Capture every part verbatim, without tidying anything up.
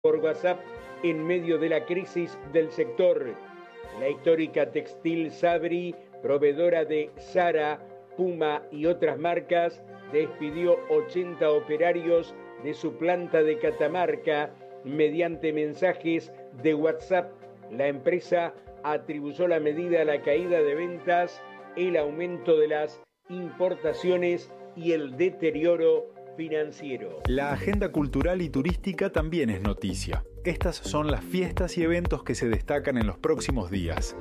por WhatsApp en medio de la crisis del sector. La histórica textil Sabri, proveedora de Zara, Puma y otras marcas, despidió ochenta operarios de su planta de Catamarca mediante mensajes de WhatsApp. La empresa atribuyó la medida a la caída de ventas, el aumento de las importaciones y el deterioro financiero. La agenda cultural y turística también es noticia. Estas son las fiestas y eventos que se destacan en los próximos días.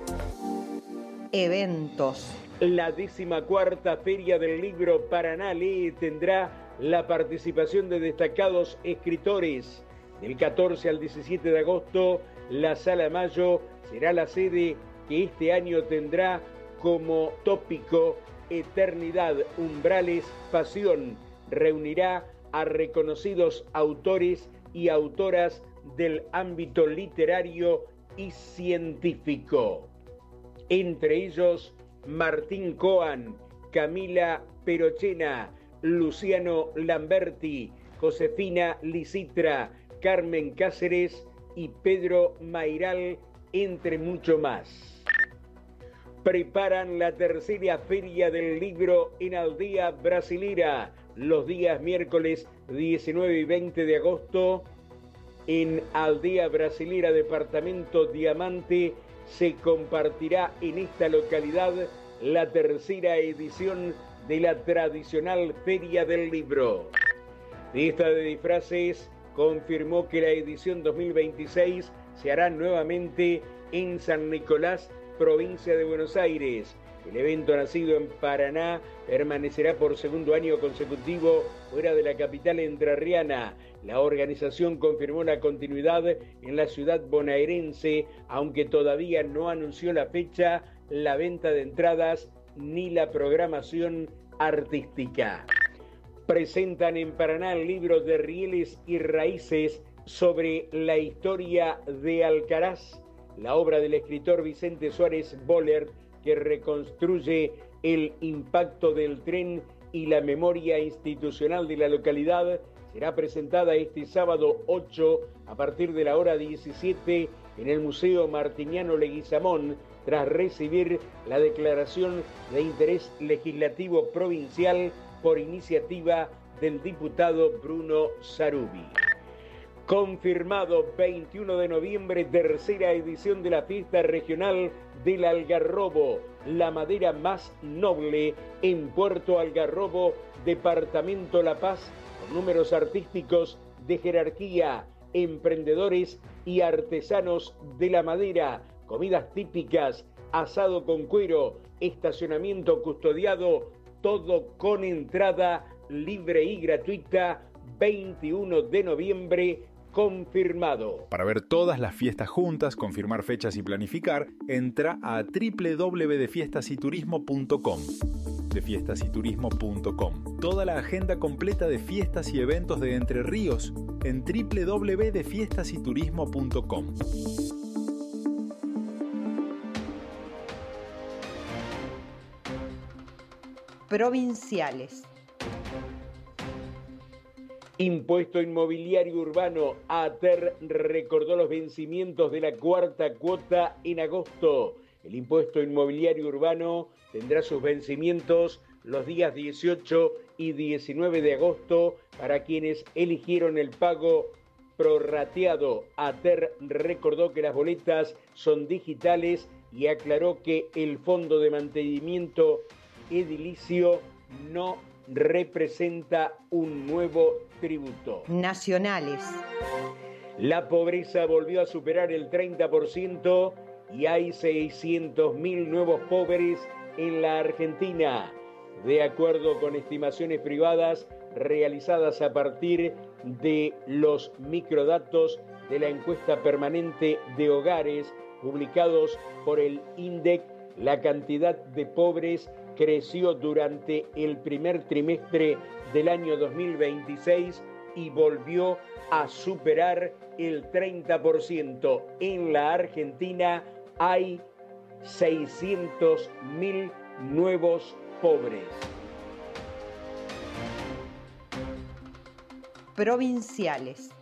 Eventos. La decimocuarta Feria del Libro Paraná Lee tendrá la participación de destacados escritores. Del catorce al diecisiete de agosto, la Sala Mayo será la sede que este año tendrá como tópico Eternidad, Umbrales, Pasión. Reunirá a reconocidos autores y autoras del ámbito literario y científico. Entre ellos, Martín Coan, Camila Perochena, Luciano Lamberti, Josefina Lisitra, Carmen Cáceres y Pedro Mairal, entre mucho más. Preparan la tercera Feria del Libro en Aldea Brasilera, los días miércoles diecinueve y veinte de agosto. En Aldea Brasilera, departamento Diamante, se compartirá en esta localidad la tercera edición de la tradicional Feria del Libro. Fiesta de disfraces confirmó que la edición dos mil veintiséis se hará nuevamente en San Nicolás, provincia de Buenos Aires. El evento, nacido en Paraná, permanecerá por segundo año consecutivo fuera de la capital entrerriana. La organización confirmó la continuidad en la ciudad bonaerense, aunque todavía no anunció la fecha, la venta de entradas ni la programación artística. Presentan en Paraná el libro de Rieles y Raíces sobre la historia de Alcaraz, la obra del escritor Vicente Suárez Boller, que reconstruye el impacto del tren y la memoria institucional de la localidad. Será presentada este sábado ocho a partir de la hora diecisiete en el Museo Martiniano Leguizamón, tras recibir la declaración de interés legislativo provincial por iniciativa del diputado Bruno Sarubi. Confirmado, veintiuno de noviembre, tercera edición de la fiesta regional del Algarrobo, la madera más noble en Puerto Algarrobo, departamento La Paz, con números artísticos de jerarquía, emprendedores y artesanos de la madera, comidas típicas, asado con cuero, estacionamiento custodiado, todo con entrada libre y gratuita. Veintiuno de noviembre, confirmado. Para ver todas las fiestas juntas, confirmar fechas y planificar, entra a doble u doble u doble u punto de fiestas y turismo punto com. de fiestas y turismo punto com. Toda la agenda completa de fiestas y eventos de Entre Ríos en doble u doble u doble u punto de fiestas y turismo punto com. Provinciales. Impuesto Inmobiliario Urbano. ATER recordó los vencimientos de la cuarta cuota en agosto. El impuesto inmobiliario urbano tendrá sus vencimientos los días dieciocho y diecinueve de agosto para quienes eligieron el pago prorrateado. ATER recordó que las boletas son digitales y aclaró que el Fondo de Mantenimiento Edilicio no representa un nuevo tributo. Nacionales. La pobreza volvió a superar el treinta por ciento y hay seiscientos mil nuevos pobres en la Argentina. De acuerdo con estimaciones privadas realizadas a partir de los microdatos de la encuesta permanente de hogares publicados por el INDEC, la cantidad de pobres creció durante el primer trimestre del año dos mil veintiséis y volvió a superar el treinta por ciento. En la Argentina hay seiscientos mil nuevos pobres. Provinciales.